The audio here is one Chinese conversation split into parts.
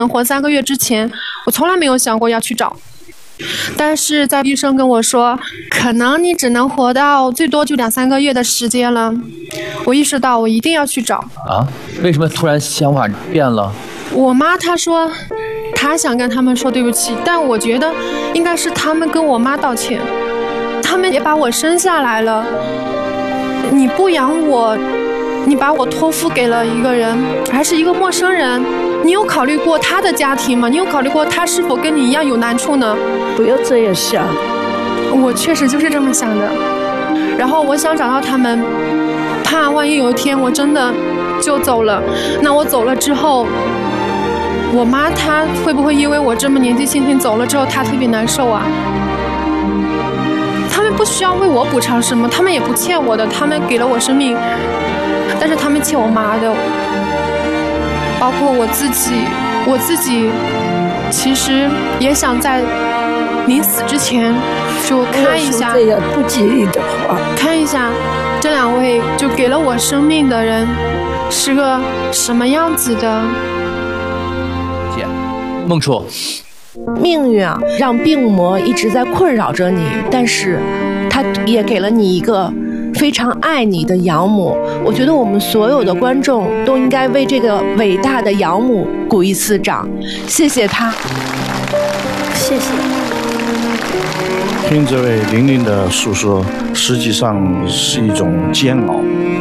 能活3个月之前，我从来没有想过要去找。但是在医生跟我说，可能你只能活到最多就2-3个月的时间了，我意识到我一定要去找。 啊？为什么突然想法变了？ 我妈她说，她想跟他们说对不起，但我觉得应该是他们跟我妈道歉。他们也把我生下来了，你不养我，你把我托付给了一个人，还是一个陌生人，你有考虑过他的家庭吗？你有考虑过他是否跟你一样有难处呢？ 不要这样想。 我确实就是这么想的。然后我想找到他们，怕万一有一天我真的就走了，那我走了之后，我妈她会不会因为我这么年纪轻轻走了之后，她特别难受啊？他们不需要为我补偿什么，他们也不欠我的，他们给了我生命，但是他们欠我妈的。包括我自己其实也想在临死之前就看一下， 这样不介意的话， 看一下这2位就给了我生命的人是个什么样子的。 姐，孟初， 命运啊，让病魔一直在困扰着你，但是它也给了你一个非常爱你的养母。我觉得我们所有的观众都应该为这个伟大的养母鼓一次掌，谢谢她。 谢谢。 听这位玲玲的诉说，实际上是一种煎熬。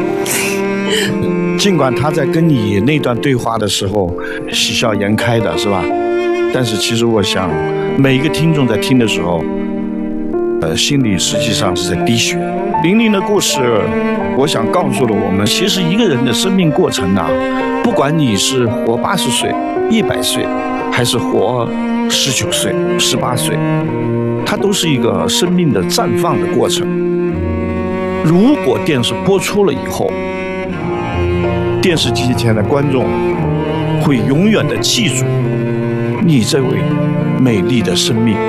尽管她在跟你那段对话的时候喜笑颜开的，是吧？但是其实我想，每一个听众在听的时候，心里实际上是在滴血。玲玲的故事，我想告诉了我们，其实一个人的生命过程啊，不管你是活80岁、100岁，还是活19岁、18岁，它都是一个生命的绽放的过程。如果电视播出了以后，电视机前的观众会永远的记住你这位美丽的生命。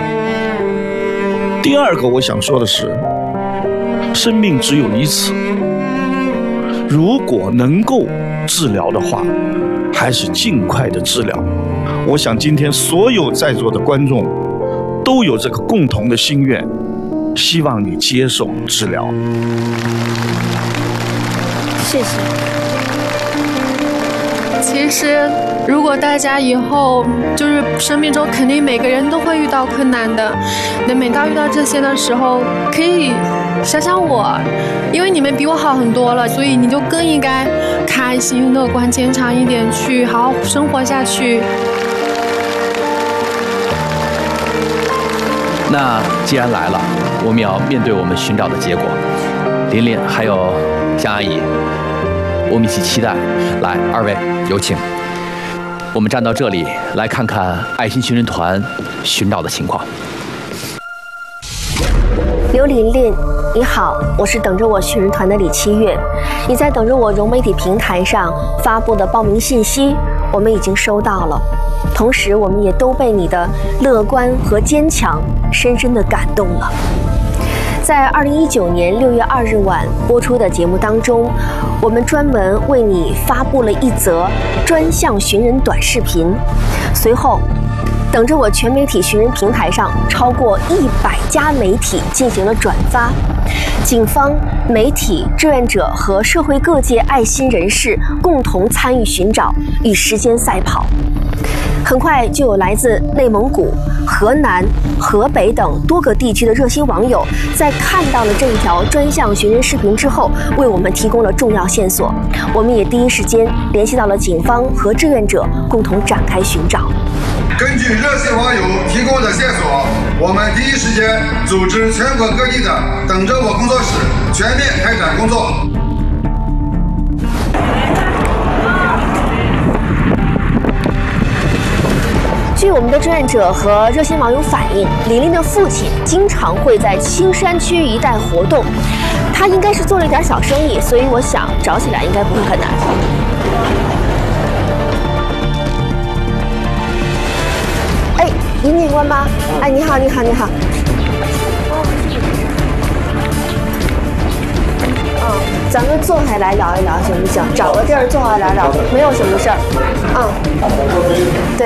第二个我想说的是，生命只有一次，如果能够治疗的话，还是尽快的治疗。我想今天所有在座的观众都有这个共同的心愿，希望你接受治疗。 谢谢。 其实如果大家以后就是生命中肯定每个人都会遇到困难的，那每当遇到这些的时候，可以想想我，因为你们比我好很多了，所以你就更应该开心乐观坚强一点，去好好生活下去。 那既然来了，我们要面对我们寻找的结果。琳琳还有江阿姨，我们一起期待。来，2位有请。我们站到这里来看看爱心寻人团寻找的情况。 刘琳琳，你好，我是等着我寻人团的李七月。你在等着我融媒体平台上发布的报名信息，我们已经收到了。同时，我们也都被你的乐观和坚强深深地感动了。在2019年6月2日晚播出的节目当中，我们专门为你发布了一则专项寻人短视频。随后，等着我全媒体寻人平台上超过100家媒体进行了转发，警方、媒体、志愿者和社会各界爱心人士共同参与寻找，与时间赛跑。很快就有来自内蒙古、河南、河北等多个地区的热心网友，在看到了这一条专项寻人视频之后，为我们提供了重要线索。我们也第一时间联系到了警方和志愿者，共同展开寻找。 根据热心网友提供的线索，我们第一时间组织全国各地的等着我工作室全面开展工作。 据我们的志愿者和热心网友反映，琳琳的父亲经常会在青山区一带活动，他应该是做了一点小生意，所以我想找起来应该不会很难。哎，尹警官吗？哎，你好，你好，你好。咱们坐下来聊一聊行不行？找个地儿坐下来聊，没有什么事儿。对。